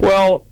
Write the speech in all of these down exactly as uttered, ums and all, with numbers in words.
Well,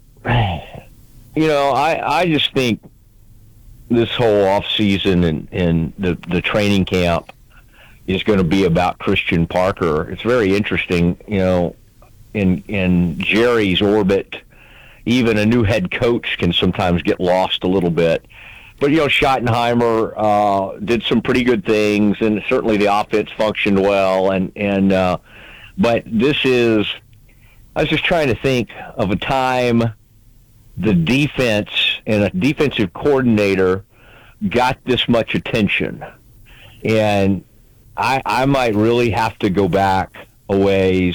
you know, I, I just think this whole off season and, and the, the training camp is going to be about Christian Parker. It's very interesting, you know, in in Jerry's orbit, even a new head coach can sometimes get lost a little bit. But, you know, Schottenheimer uh, did some pretty good things, and certainly the offense functioned well. And, and uh, but this is, I was just trying to think of a time the defense and a defensive coordinator got this much attention. And I, I might really have to go back a ways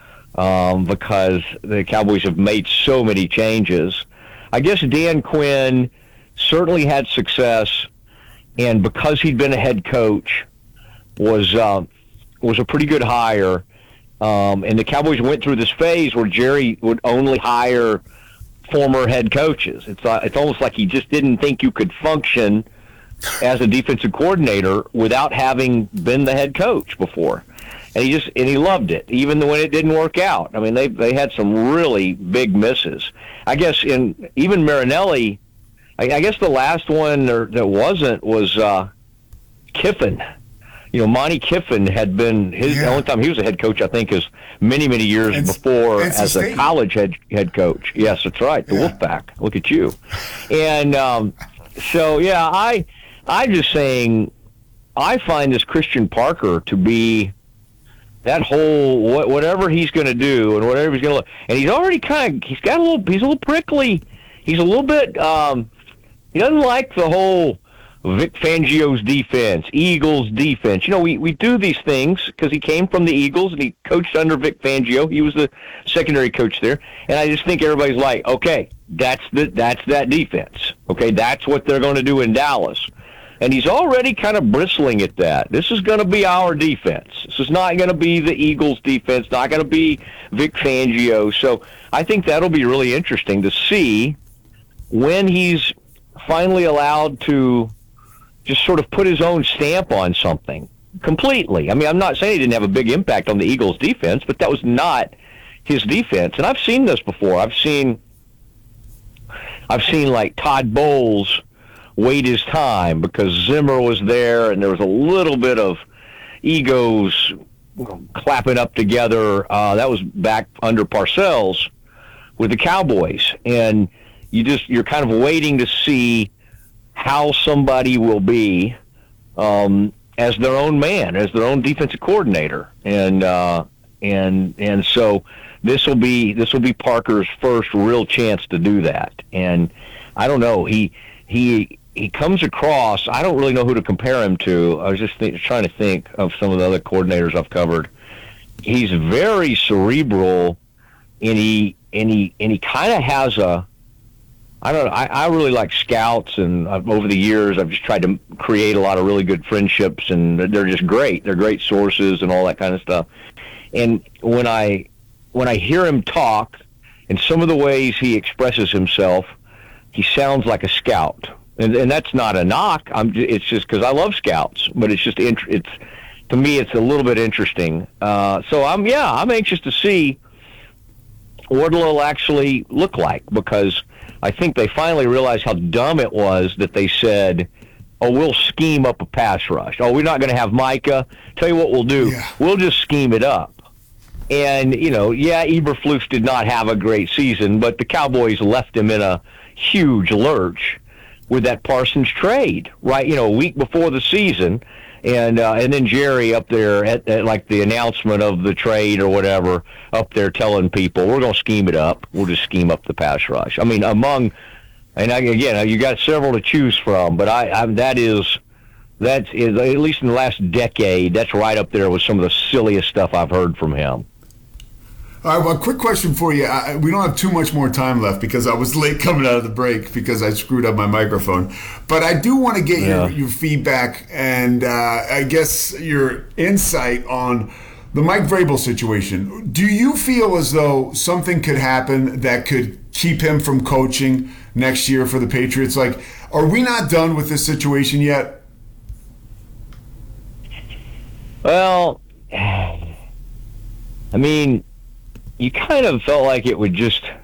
um, because the Cowboys have made so many changes. I guess Dan Quinn certainly had success, and because he'd been a head coach, was uh, was a pretty good hire. Um, and the Cowboys went through this phase where Jerry would only hire former head coaches. It's uh, it's almost like he just didn't think you could function as a defensive coordinator without having been the head coach before. And he just and he loved it, even when it didn't work out. I mean, they they had some really big misses. I guess in even Marinelli, I, I guess the last one there, that wasn't was uh, Kiffin. You know, Monty Kiffin had been his yeah. the only time he was a head coach, I think, is many, many years and, before and as a college head head coach. Yes, that's right, the yeah. Wolfpack. Look at you. And um, so, yeah, I I'm just saying, I find this Christian Parker to be that whole whatever he's going to do and whatever he's going to, and he's already kind of he's got a little he's a little prickly. He's a little bit. Um, he doesn't like the whole Vic Fangio's defense, Eagles defense. You know, we, we do these things because he came from the Eagles and he coached under Vic Fangio. He was the secondary coach there. And I just think everybody's like, okay, that's the, that's that defense. Okay, that's what they're going to do in Dallas. And he's already kind of bristling at that. This is going to be our defense. This is not going to be the Eagles defense, not going to be Vic Fangio. So I think that'll be really interesting to see when he's finally allowed to just sort of put his own stamp on something completely. I mean, I'm not saying he didn't have a big impact on the Eagles' defense, but that was not his defense. And I've seen this before. I've seen, I've seen like Todd Bowles wait his time because Zimmer was there, and there was a little bit of egos clapping up together. Uh, that was back under Parcells with the Cowboys, and you just you're kind of waiting to see how somebody will be um, as their own man, as their own defensive coordinator, and uh, and and so this will be this will be Parker's first real chance to do that. And I don't know, he he he comes across. I don't really know who to compare him to. I was just think, trying to think of some of the other coordinators I've covered. He's very cerebral, and he and he and he kind of has a. I don't know. I, I really like scouts, and I've, over the years, I've just tried to create a lot of really good friendships, and they're just great. They're great sources and all that kind of stuff. And when I when I hear him talk, and some of the ways he expresses himself, he sounds like a scout, and and that's not a knock. I'm. It's just because I love scouts, but it's just int- it's to me, it's a little bit interesting. Uh, so I'm yeah, I'm anxious to see what it'll actually look like, because I think they finally realized how dumb it was that they said, oh, we'll scheme up a pass rush. Oh, we're not going to have Micah. Tell you what we'll do. Yeah. We'll just scheme it up. And, you know, yeah, Eberflus did not have a great season, but the Cowboys left him in a huge lurch with that Parsons trade, right, you know, a week before the season. And uh, and then Jerry up there at, at like the announcement of the trade or whatever, up there telling people, we're going to scheme it up. We'll just scheme up the pass rush. I mean, among, and I, again, you got several to choose from, but I, I that is, that is, at least in the last decade, that's right up there with some of the silliest stuff I've heard from him. All right, well, a quick question for you. I, we don't have too much more time left because I was late coming out of the break because I screwed up my microphone. But I do want to get yeah. your, your feedback and uh, I guess your insight on the Mike Vrabel situation. Do you feel as though something could happen that could keep him from coaching next year for the Patriots? Like, are we not done with this situation yet? Well, I mean, you kind of felt like it would just